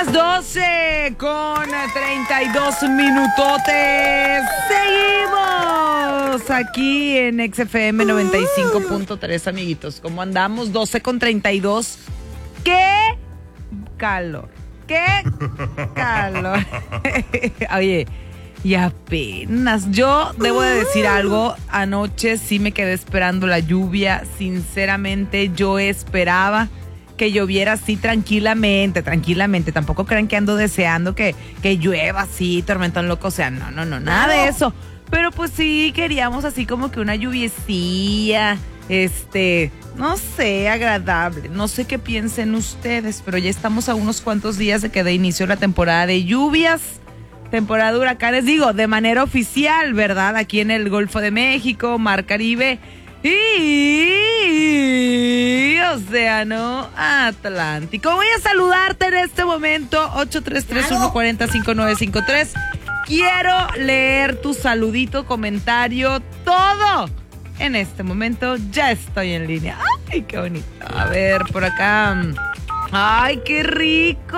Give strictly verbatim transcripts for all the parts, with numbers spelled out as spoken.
las doce con treinta y dos minutotes. Seguimos aquí en X F M noventa y cinco punto tres, amiguitos. ¿Cómo andamos? doce con treinta y dos. ¡Qué calor! ¡Qué calor! Oye, y apenas. Yo debo de decir algo. Anoche sí me quedé esperando la lluvia. Sinceramente, yo esperaba que lloviera así tranquilamente, tranquilamente. Tampoco crean que ando deseando que, que llueva así, tormentón loco. O sea, no, no, no, nada de eso. Pero pues sí queríamos así como que una lluviecilla, este, no sé, agradable. No sé qué piensen ustedes, pero ya estamos a unos cuantos días de que dé inicio la temporada de lluvias, temporada de huracanes, digo, de manera oficial, ¿verdad? Aquí en el Golfo de México, Mar Caribe y Océano Atlántico. Voy a saludarte en este momento, ocho tres tres, uno cuatro cero, cinco nueve cinco tres. Quiero leer tu saludito, comentario, todo. En este momento ya estoy en línea. ¡Ay, qué bonito! A ver, por acá. ¡Ay, qué rico!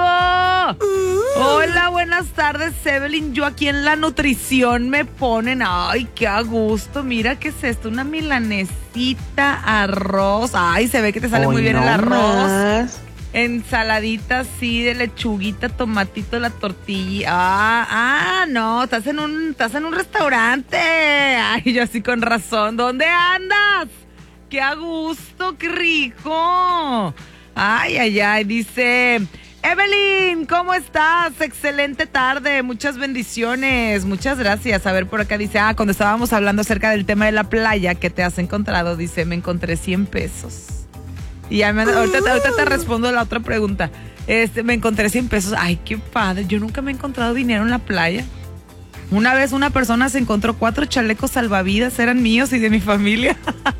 Hola, buenas tardes, Evelyn. Yo aquí en la nutrición me ponen. ¡Ay, qué a gusto! Mira, ¿qué es esto? Una milanesita, arroz. ¡Ay, se ve que te sale Hoy muy bien no el arroz! Más. Ensaladita así de lechuguita, tomatito, la tortilla. Ah, ah, no, estás en un, estás en un restaurante. Ay, yo así con razón. ¿Dónde andas? ¡Qué a gusto, qué rico! Ay, ay, ay, dice Evelyn, ¿cómo estás? Excelente tarde, muchas bendiciones, muchas gracias. A ver, por acá dice, ah, cuando estábamos hablando acerca del tema de la playa, ¿qué te has encontrado? Dice, me encontré cien pesos. Y ya me, ahorita, ahorita te respondo la otra pregunta. Este, me encontré cien pesos. Ay, qué padre. Yo nunca me he encontrado dinero en la playa. Una vez una persona se encontró cuatro chalecos salvavidas, eran míos y de mi familia.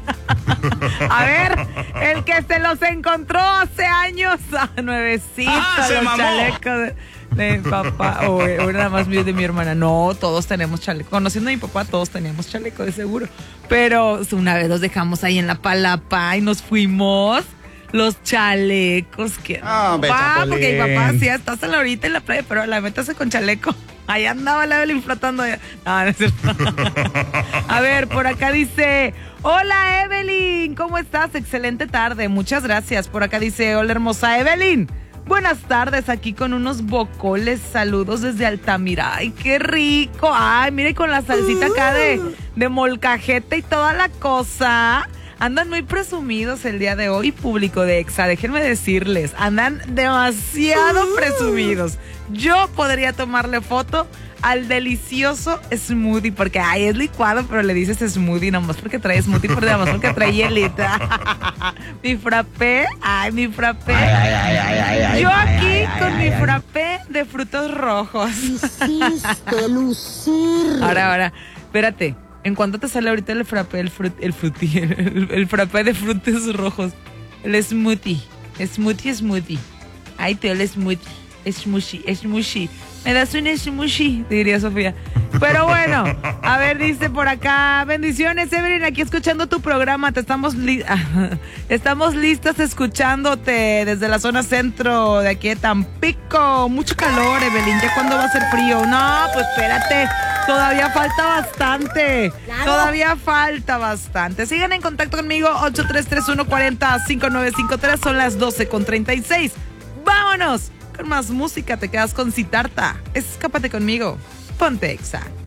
A ver, el que se los encontró hace años, ah, nuevecitos, ah, los mamó. chalecos de, de mi papá, o, o nada más mío de mi hermana. No, todos tenemos chaleco. Conociendo a mi papá, todos teníamos chaleco, de seguro. Pero una vez los dejamos ahí en la palapa y nos fuimos. Los chalecos que oh, papá, porque mi papá hacía, estás a la horita en la playa, pero la metas con chaleco. Ahí andaba la Evelyn flotando. No, no es cierto. A ver, por acá dice, hola Evelyn, ¿cómo estás? Excelente tarde, muchas gracias. Por acá dice, hola hermosa Evelyn, buenas tardes, aquí con unos bocoles, saludos desde Altamira. Ay, qué rico. Ay, mire, con la salsita acá de, de molcajete y toda la cosa. Andan muy presumidos el día de hoy, público de Exa, déjenme decirles, andan demasiado presumidos. Yo podría tomarle foto al delicioso smoothie, porque ay, es licuado, pero le dices smoothie nomás porque trae smoothie por debajo, porque trae hielita. Mi frappé, ay, mi frappé. Ay, ay, ay, ay, ay, Yo ay, aquí ay, con ay, mi ay, frappé de frutos rojos. Hiciste lucir. Ahora, ahora, espérate. ¿En cuánto te sale ahorita el frappé, el, frut, el frutti, el, el frappé de frutos rojos? El smoothie, smoothie, smoothie. Ay, tío, el smoothie, smushy, smushy. Me das un smushy, diría Sofía. Pero bueno, a ver, dice por acá, bendiciones, Evelyn, aquí escuchando tu programa, te estamos, li- estamos listas escuchándote desde la zona centro de aquí de Tampico. Mucho calor, Evelyn, ¿ya cuándo va a ser frío? No, pues espérate. Todavía falta bastante. Claro. Todavía falta bastante. Sigan en contacto conmigo, ocho tres tres, uno cuatro cero, cinco nueve cinco tres. Son las doce con treinta y seis. Vámonos con más música. Te quedas con Siddhartha. Escápate conmigo. Ponte Exa.